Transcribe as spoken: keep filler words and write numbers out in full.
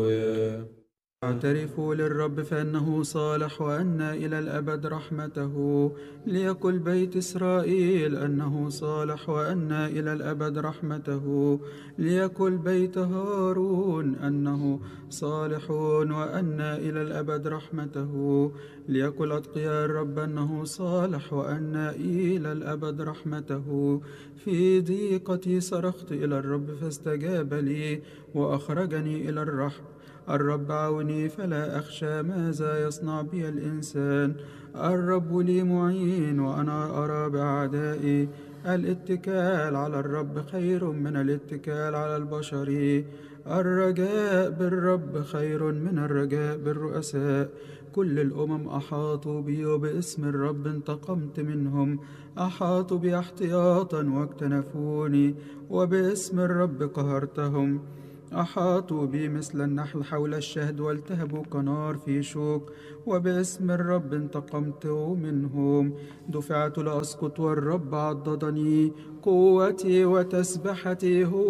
اعترفوا للرب فإنه صالح وأن إلى الأبد رحمته. ليقل بيت إسرائيل أنه صالح وأن إلى الأبد رحمته. ليقل بيت هارون أنه صالح وأن إلى الأبد رحمته. ليقل أتقياء الرب أنه صالح وأن إلى الأبد رحمته. في ضيقتي صرخت إلى الرب فاستجاب لي وأخرجني إلى الرحم. الرب عوني فلا أخشى ماذا يصنع بي الإنسان. الرب لي معين وأنا أرى بأعدائي. الاتكال على الرب خير من الاتكال على البشر. الرجاء بالرب خير من الرجاء بالرؤساء. كل الأمم أحاطوا بي وباسم الرب انتقمت منهم. أحاطوا بي احتياطا واكتنفوني وباسم الرب قهرتهم. أحاطوا بي مثل النحل حول الشهد والتهبوا كنار في شوك وباسم الرب انتقمت منهم. دفعت لأسقط والرب عضدني. قوتي وتسبحتي هو